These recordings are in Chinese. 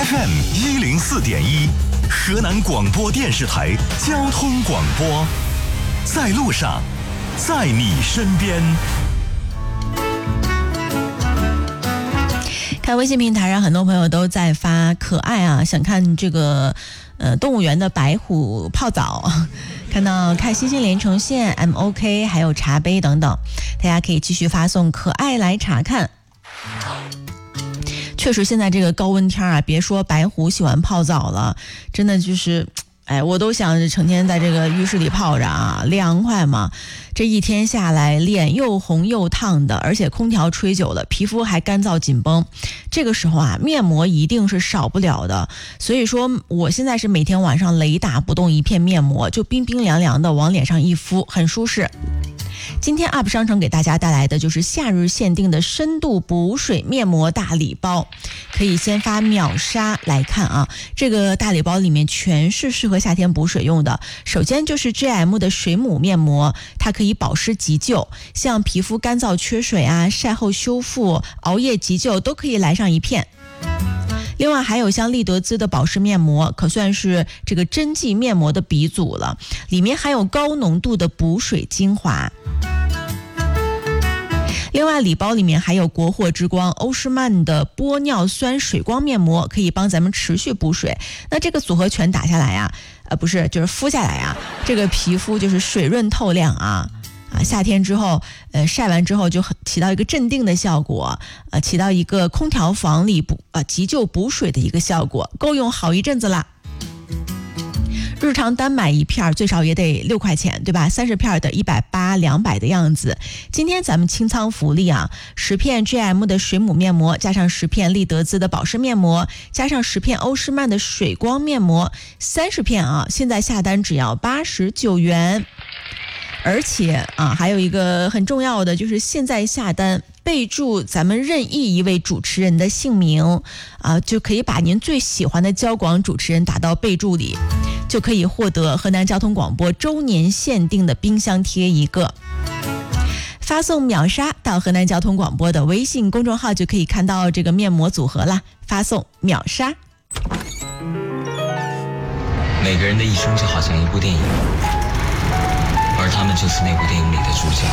FM104.1，河南广播电视台交通广播，在路上，在你身边。 看微信平台上，很多朋友都在发可爱啊，想看这个动物园的白虎泡澡，看到看星星连成线 MOK 还有茶杯等等，大家可以继续发送可爱来查看。确实现在这个高温天啊，别说白虎喜欢泡澡了，真的就是我都想成天在这个浴室里泡着啊，凉快嘛。这一天下来，脸又红又烫的，而且空调吹久了，皮肤还干燥紧绷。这个时候啊，面膜一定是少不了的。所以说，我现在是每天晚上雷打不动一片面膜，就冰冰凉凉的往脸上一敷，很舒适。今天 UP 商城给大家带来的就是夏日限定的深度补水面膜大礼包，可以先发秒杀来看啊。这个大礼包里面全是适合夏天补水用的。首先就是 GM 的水母面膜，它可以保湿急救，像皮肤干燥缺水啊、晒后修复、熬夜急救都可以来上一片。另外还有像丽德姿的保湿面膜，可算是这个针剂面膜的鼻祖了，里面含有高浓度的补水精华。另外礼包里面还有国货之光欧诗漫的玻尿酸水光面膜，可以帮咱们持续补水。那这个组合拳打下来啊，就是敷下来啊，这个皮肤就是水润透亮啊。夏天之后晒完之后就起到一个镇定的效果，起到一个空调房里急救补水的一个效果，够用好一阵子啦。日常单买一片最少也得6块钱，对吧？30片的180、200的样子。今天咱们清仓福利啊，10片 GM 的水母面膜，加上10片丽德姿的保湿面膜，加上10片欧诗漫的水光面膜，30片啊，现在下单只要89元。而且还有一个很重要的，就是现在下单备注咱们任意一位主持人的姓名就可以把您最喜欢的交广主持人打到备注里，就可以获得河南交通广播周年限定的冰箱贴一个。发送秒杀到河南交通广播的微信公众号，就可以看到这个面膜组合啦。发送秒杀。 每个人的一生就好像一部电影，而他们就是那部电影里的主角。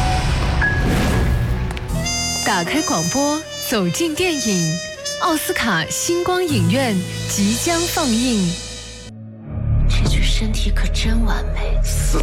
打开广播，走进电影，奥斯卡星光影院即将放映。 这具身体可真完美。